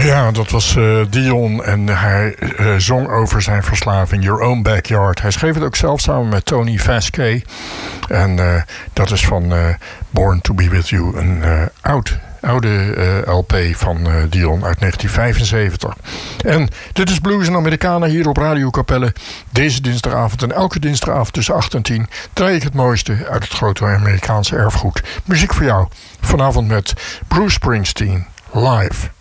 Ja, dat was Dion en hij zong over zijn verslaving, Your Own Backyard. Hij schreef het ook zelf samen met Tony Vasquez. En dat is van Born to Be With You, een oude LP van Dion uit 1975. En dit is Blues en Americana hier op Radio Capelle. Deze dinsdagavond en elke dinsdagavond tussen 8 en 10 draai ik het mooiste uit het grote Amerikaanse erfgoed. Muziek voor jou. Vanavond met Bruce Springsteen live.